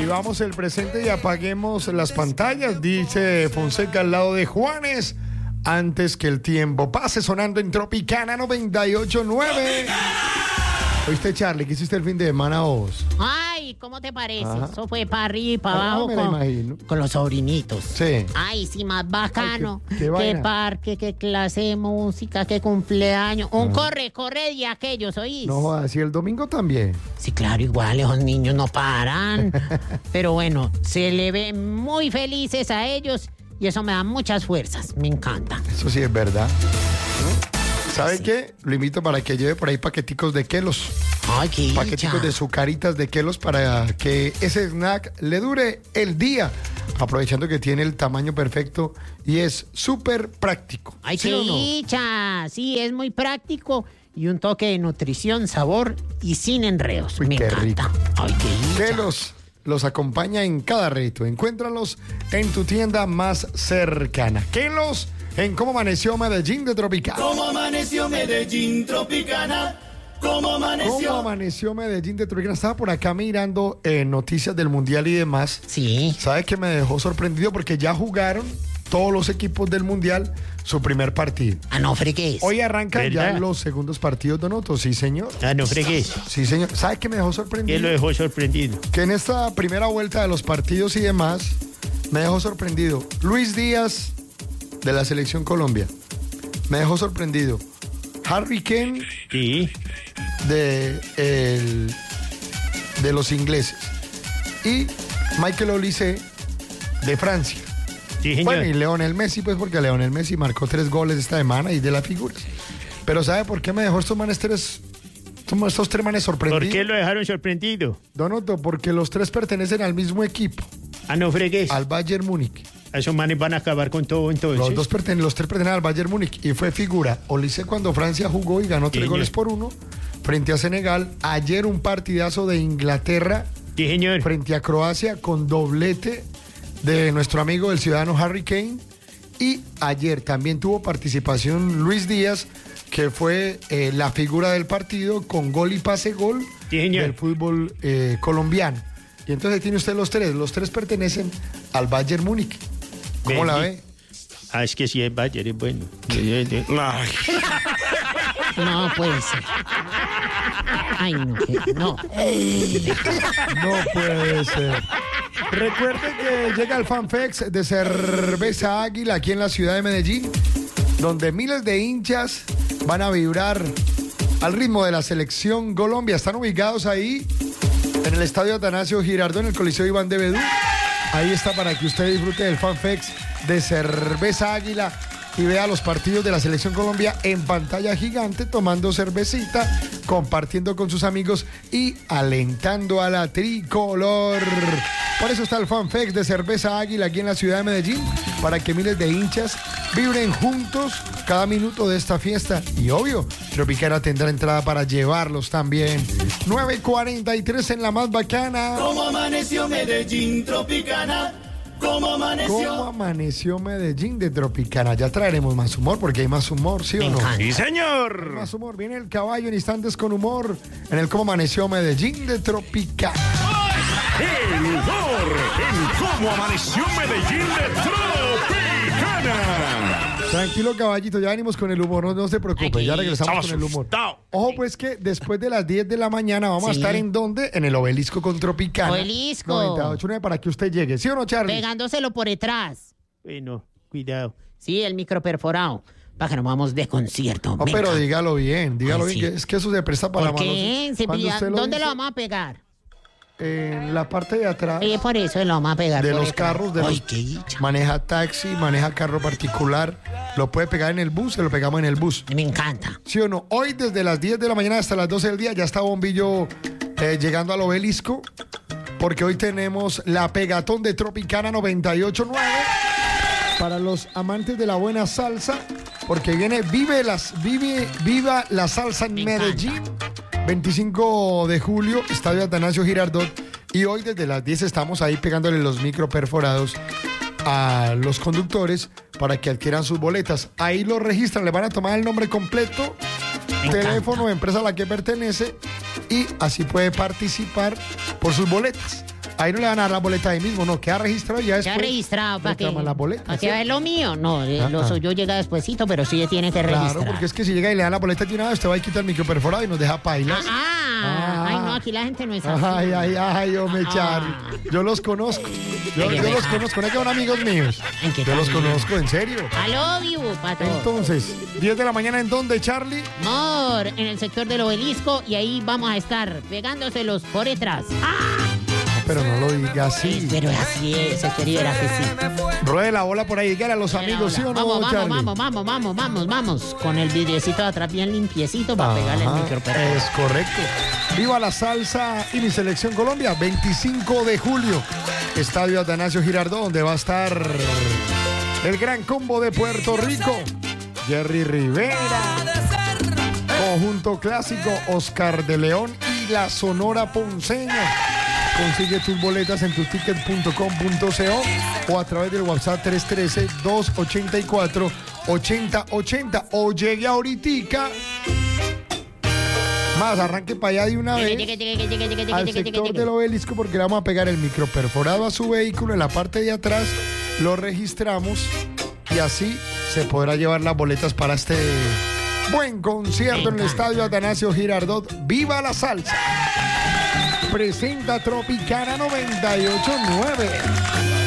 Vivamos el presente y apaguemos las pantallas, dice Fonseca al lado de Juanes, antes que el tiempo pase, sonando en Tropicana 98.9. ¿Oíste, Charlie? ¿Qué hiciste el fin de semana vos? Ay, ¿cómo te parece? Ajá. Eso fue para arriba y para abajo me la imagino. con los sobrinitos. Sí. Ay, sí, más bacano. Ay, qué qué vaina. parque, qué clase de música, qué cumpleaños. Un corre de aquellos, ¿oís? No jodas, y el domingo también. Sí, claro, igual, esos niños no paran. Pero bueno, se le ve muy felices a ellos y eso me da muchas fuerzas. Me encanta. Eso sí es verdad. ¿Sabe qué? Lo invito para que lleve por ahí paqueticos de Kelos. Ay, qué Paqueticos de sucaritas de Kelos para que ese snack le dure el día. Aprovechando que tiene el tamaño perfecto y es súper práctico. Ay, ¿Sí qué o no? dicha. Sí, es muy práctico y un toque de nutrición, sabor y sin enredos. Uy, me qué encanta. Ay, qué dicha. Kelos los acompaña en cada reto. Encuéntralos en tu tienda más cercana. Kelos en Cómo Amaneció Medellín de Tropicana. ¿Cómo amaneció Medellín Tropicana? ¿Cómo amaneció? ¿Cómo amaneció Medellín de Tropicana? Estaba por acá mirando noticias del Mundial y demás. Sí. ¿Sabe qué me dejó sorprendido? Porque ya jugaron todos los equipos del Mundial su primer partido. Ah, no fregues. Hoy arrancan ya ¿Verdad? los segundos partidos, Donoto. Sí, señor. Ah, no fregues. Sí, señor. ¿Sabe qué me dejó ¿Qué sorprendido? lo dejó sorprendido? Que en esta primera vuelta de los partidos y demás, me dejó sorprendido Luis Díaz de la Selección Colombia. Me dejó sorprendido Harry Kane Sí. de los ingleses y Michael Olise de Francia. Sí, señor. Bueno, y Lionel Messi, pues porque Lionel Messi marcó 3 goles esta semana y de las figuras. Pero ¿sabe por qué me dejó estos tres manes ¿Por sorprendidos? qué lo dejaron sorprendido? Donoto, porque los tres pertenecen al mismo equipo, Ah, no fregues. al Bayern Múnich. Esos manes van a acabar con todo entonces. Los tres pertenecen al Bayern Múnich y fue figura Olise cuando Francia jugó y ganó 3 Señor. goles por 1 frente a Senegal. Ayer un partidazo de Inglaterra Sí, señor. frente a Croacia con doblete de nuestro amigo el ciudadano Harry Kane. Y ayer también tuvo participación Luis Díaz, que fue la figura del partido con gol y pase gol Sí, señor. del fútbol colombiano. Y entonces tiene usted los tres pertenecen al Bayern Múnich. ¿Cómo la ve? Ah, es que sí, es Bayern, es bueno. No puede ser. Ay, no. No. No puede ser. Recuerde que llega el FanFest de Cerveza Águila aquí en la ciudad de Medellín, donde miles de hinchas van a vibrar al ritmo de la selección Colombia. Están ubicados ahí en el estadio Atanasio Girardot, en el Coliseo Iván de Bedú. Ahí está para que usted disfrute del FanFest de Cerveza Águila y vea los partidos de la selección Colombia en pantalla gigante, tomando cervecita, compartiendo con sus amigos y alentando a la tricolor. Por eso está el FanFest de Cerveza Águila aquí en la ciudad de Medellín, para que miles de hinchas vibren juntos cada minuto de esta fiesta. Y obvio, Tropicana tendrá entrada para llevarlos también. 9:43 en la más bacana. ¿Cómo amaneció Medellín Tropicana? ¿Cómo amaneció? ¿Cómo amaneció Medellín de Tropicana? Ya traeremos más humor, porque hay más humor, ¿sí o Me no? encanta. ¡Sí, señor! Más humor. Viene el caballo en instantes con humor en el Cómo Amaneció Medellín de Tropicana. El humor en Cómo Amaneció Medellín de Tropicana. Tranquilo, caballito, ya venimos con el humor, no se preocupe, ya regresamos con el humor. asustado. Ojo, pues que después de las 10 de la mañana vamos a Sí. estar ¿en dónde? En el Obelisco con Tropicana. Obelisco. 98.9 para que usted llegue, ¿sí o no, Charlie? Pegándoselo por detrás. Bueno, cuidado. Sí, el micro perforado. Para que nos vamos de concierto. No, Venga. pero dígalo bien, Ay, sí. que es que eso se presta para ¿Por la qué? mano. Se Cuando pilla- usted ¿Dónde dice, lo vamos a pegar? En la parte de atrás Por eso lo vamos a pegar. de por los detrás. carros, Ay, qué dicha. maneja taxi, maneja carro particular, lo puede pegar en el bus, se lo pegamos en el bus. Me encanta. ¿Sí o no? Hoy desde las 10 de la mañana hasta las 12 del día ya está Bombillo llegando al Obelisco, porque hoy tenemos la Pegatón de Tropicana 98.9 para los amantes de la buena salsa, porque viene Viva la Salsa en Me Medellín, encanta. 25 de julio, Estadio Atanasio Girardot, y hoy desde las 10 estamos ahí pegándole los micro perforados a los conductores para que adquieran sus boletas. Ahí lo registran, le van a tomar el nombre completo, Me teléfono, encanta. empresa a la que pertenece, y así puede participar por sus boletas. Ahí no le van a dar la boleta ahí mismo, no, queda registrado y ya Ya después. registrado para que, reclaman la boleta, para ¿sí? que vea lo mío. No, lo suyo llega despuesito, pero sí tiene que registrar. Claro, porque es que si llega y le dan la boleta de una vez, usted va y quita el micro perforado y nos deja pailas. Ay, no, aquí la gente no es así. Ay, hombre, Charlie. Yo los conozco. Yo los conozco, no es que son amigos míos. ¿En qué Yo los tal? conozco, en serio. I love you, pato. Entonces, 10 de la mañana, ¿en dónde, Charlie? Amor, en el sector del obelisco y ahí vamos a estar pegándoselos por detrás. Pero no lo diga así. Pero así es, querido, era que sí. Ruede la bola por ahí, dígale a los amigos, ¿sí o no, Vamos, Charlie? vamos. Con el vidriecito de atrás bien limpiecito para pegarle el Ajá, micro. es correcto. Viva la salsa y mi selección Colombia, 25 de julio, Estadio Atanasio Girardot, donde va a estar el gran combo de Puerto Rico, Jerry Rivera, Conjunto Clásico, Oscar de León y la Sonora Ponceña. Consigue tus boletas en tuticket.com.co o a través del WhatsApp 313-284-8080 o llegue ahoritica. Más, arranque para allá de una vez al sector del obelisco porque le vamos a pegar el micro perforado a su vehículo en la parte de atrás, lo registramos y así se podrá llevar las boletas para este buen concierto en el Estadio Atanasio Girardot. ¡Viva la salsa! Presenta Tropicana 98.9.